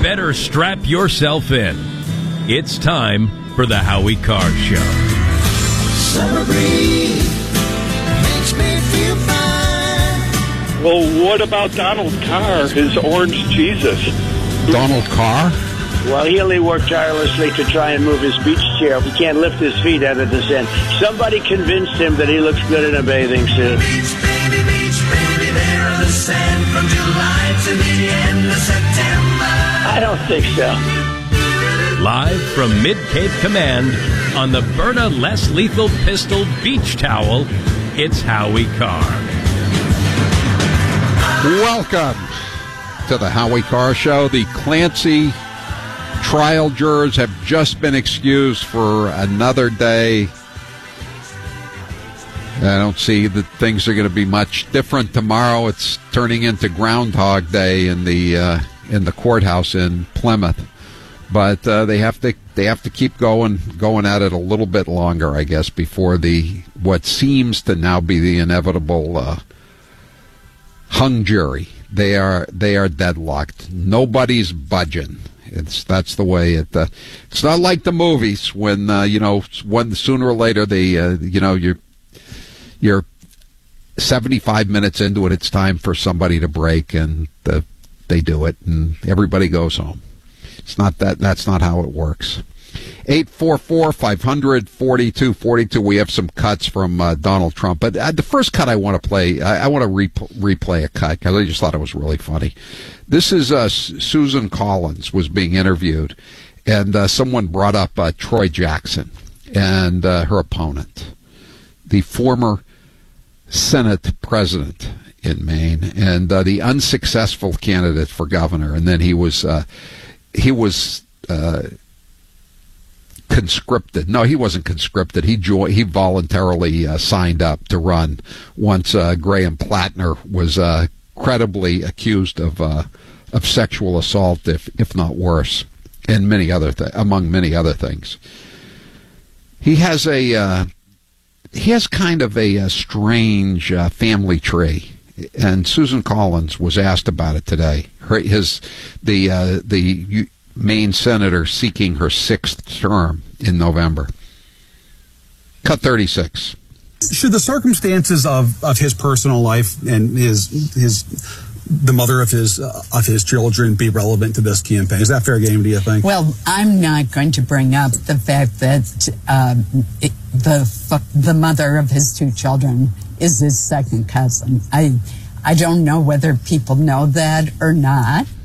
better strap yourself in. It's time for the Howie Carr Show. Summer breeze makes me feel fine. Well, what about Donald Carr, his orange Jesus? Donald Carr? Well, he only worked tirelessly to try and move his beach chair. He can't lift his feet out of the sand. Somebody convinced him that he looks good in a bathing suit. Beach, baby, there on the sand from July to the end of September. I don't think so. Live from Mid-Cape Command on the Byrna Less Lethal Pistol Beach Towel, it's Howie Carr. Welcome to the Howie Carr Show. The Clancy trial jurors have just been excused for another day. I don't see that things are going to be much different tomorrow. It's turning into Groundhog Day in the courthouse in Plymouth, but they have to keep going at it a little bit longer, I guess, before what seems to now be the inevitable hung jury. They are deadlocked. Nobody's budging. That's the way it. It's not like the movies when when sooner or later you're 75 minutes into it. It's time for somebody to break, and they do it, and everybody goes home. It's not that. That's not how it works. 844-500-4242. We have some cuts from Donald Trump, but the first cut I want to play, I want to replay a cut because I just thought it was really funny. This is Susan Collins was being interviewed, and someone brought up Troy Jackson and her opponent, the former Senate president in Maine, and the unsuccessful candidate for governor. And then he was conscripted. No, he wasn't conscripted. He voluntarily signed up to run once Graham Plattner was credibly accused of sexual assault, if not worse, and among many other things. He has kind of a strange family tree, and Susan Collins was asked about it today. The Maine senator seeking her 6th term in November. Cut 36. Should the circumstances of his personal life and the mother of his children be relevant to this campaign? Is that fair game, do you think? Well, I'm not going to bring up the fact that the mother of his 2 children is his second cousin. I don't know whether people know that or not.